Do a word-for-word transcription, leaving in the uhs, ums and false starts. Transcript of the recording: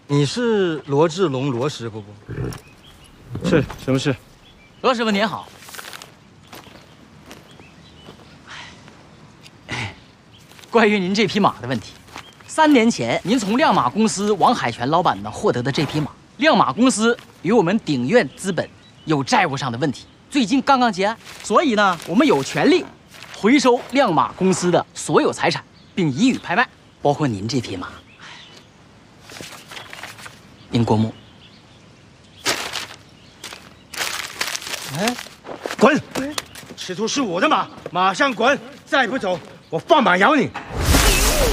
你是罗志龙罗师傅不？ 是，什么事？ 罗师傅您好。关于您这匹马的问题，三年前您从亮马公司王海泉老板那获得的这匹马，亮马公司与我们鼎苑资本有债务上的问题，最近刚刚结案，所以呢，我们有权利回收亮马公司的所有财产，并予以拍卖，包括您这匹马。您过目。 哎，滚！赤兔是我的马，马上滚！再不走，我放马咬你！